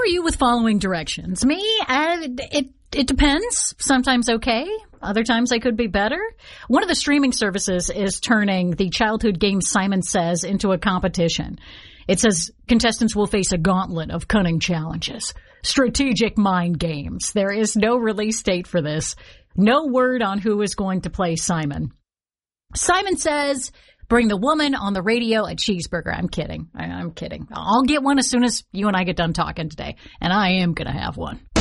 are you with following directions? Me? It depends. Sometimes okay. Other times I could be better. One of the streaming services is turning the childhood game Simon Says into a competition. It says contestants will face a gauntlet of cunning challenges, strategic mind games. There is no release date for this. No word on who is going to play Simon. Simon Says, bring the woman on the radio a cheeseburger. I'm kidding. I'm kidding. I'll get one as soon as you and I get done talking today, and I am going to have one.